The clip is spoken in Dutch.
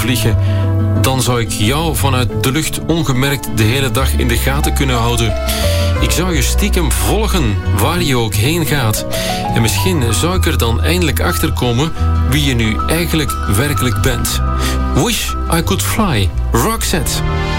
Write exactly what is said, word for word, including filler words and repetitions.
vliegen, dan zou ik jou vanuit de lucht ongemerkt de hele dag in de gaten kunnen houden. Ik zou je stiekem volgen waar je ook heen gaat. En misschien zou ik er dan eindelijk achter komen wie je nu eigenlijk werkelijk bent. Wish I could fly. Roxette.